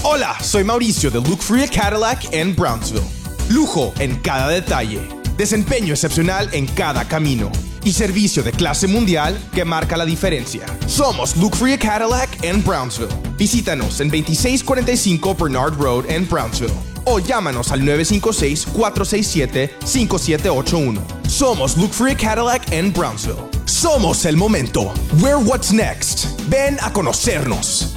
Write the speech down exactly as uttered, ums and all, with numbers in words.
Hola, soy Mauricio de Look Free Cadillac en Brownsville. Lujo en cada detalle, desempeño excepcional en cada camino y servicio de clase mundial que marca la diferencia. Somos Look Free Cadillac en Brownsville. Visítanos en veintiséis cuarenta y cinco Bernard Road en Brownsville o llámanos al nueve cinco seis, cuatro seis siete, cinco siete ocho uno. Somos Look Free Cadillac en Brownsville. Somos el momento. We're what's next. Ven a conocernos.